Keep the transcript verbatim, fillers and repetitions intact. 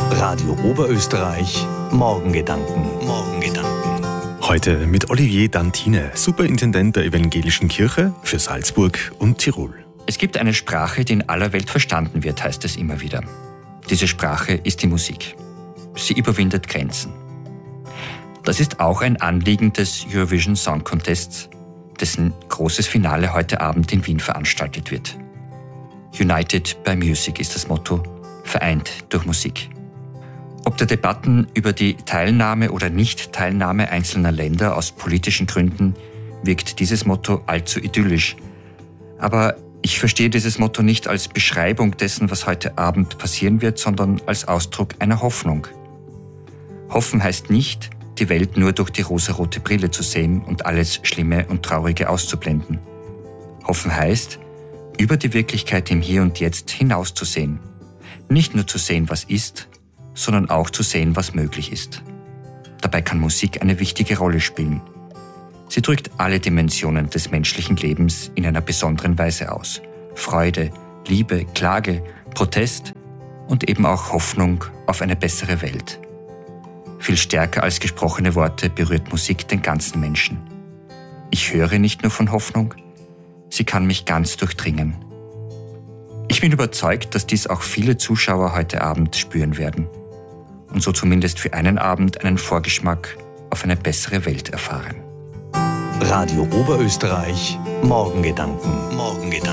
Radio Oberösterreich, Morgengedanken. Morgengedanken. Heute mit Olivier Dantine, Superintendent der Evangelischen Kirche für Salzburg und Tirol. Es gibt eine Sprache, die in aller Welt verstanden wird, heißt es immer wieder. Diese Sprache ist die Musik. Sie überwindet Grenzen. Das ist auch ein Anliegen des Eurovision Song Contests, dessen großes Finale heute Abend in Wien veranstaltet wird. United by Music ist das Motto, vereint durch Musik. Ob der Debatten über die Teilnahme oder Nicht-Teilnahme einzelner Länder aus politischen Gründen wirkt dieses Motto allzu idyllisch. Aber ich verstehe dieses Motto nicht als Beschreibung dessen, was heute Abend passieren wird, sondern als Ausdruck einer Hoffnung. Hoffen heißt nicht, die Welt nur durch die rosarote Brille zu sehen und alles Schlimme und Traurige auszublenden. Hoffen heißt, über die Wirklichkeit im Hier und Jetzt hinauszusehen. Nicht nur zu sehen, was ist, sondern auch zu sehen, was möglich ist. Dabei kann Musik eine wichtige Rolle spielen. Sie drückt alle Dimensionen des menschlichen Lebens in einer besonderen Weise aus. Freude, Liebe, Klage, Protest und eben auch Hoffnung auf eine bessere Welt. Viel stärker als gesprochene Worte berührt Musik den ganzen Menschen. Ich höre nicht nur von Hoffnung, sie kann mich ganz durchdringen. Ich bin überzeugt, dass dies auch viele Zuschauer heute Abend spüren werden und so zumindest für einen Abend einen Vorgeschmack auf eine bessere Welt erfahren. Radio Oberösterreich, Morgengedanken. Morgengedanken.